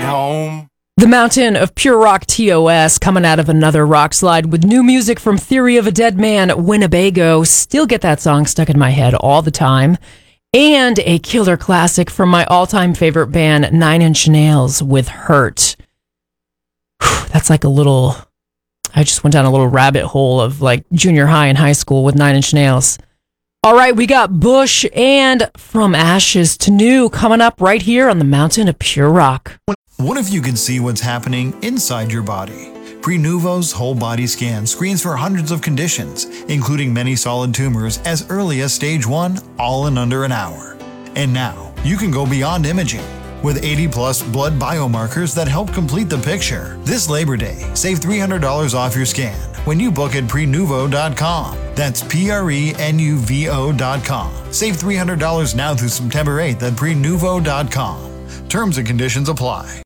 home. The Mountain of Pure Rock TOS coming out of another rock slide with new music from Theory of a Dead Man, Winnebago. Still get that song stuck in my head all the time. And a killer classic from my all-time favorite band, Nine Inch Nails, with Hurt. That's like a little... I just went down a little rabbit hole of like junior high and high school with Nine Inch Nails. All right, we got Bush and From Ashes to New coming up right here on the Mountain of Pure Rock. What if you could see what's happening inside your body? Prenuvo's whole body scan screens for hundreds of conditions, including many solid tumors as early as stage 1, all in under an hour. And now, you can go beyond imaging with 80-plus blood biomarkers that help complete the picture. This Labor Day, save $300 off your scan when you book at Prenuvo.com. That's Prenuvo.com. Save $300 now through September 8th at Prenuvo.com. Terms and conditions apply.